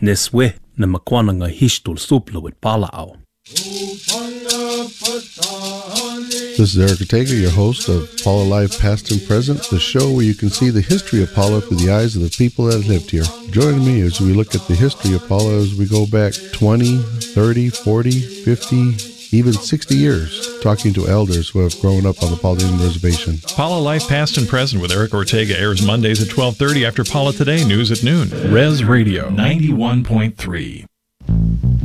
Neswe na makwana nga hishtul supla with palao. This is Eric Ortega, your host of Paula Life Past and Present, the show where you can see the history of Paula through the eyes of the people that lived here. Join me as we look at the history of Paula as we go back 20, 30, 40, 50, even 60 years, talking to elders who have grown up on the Pauline Reservation. Paula Life Past and Present with Eric Ortega airs Mondays at 12:30 after Paula Today News at noon. Res Radio 91.3.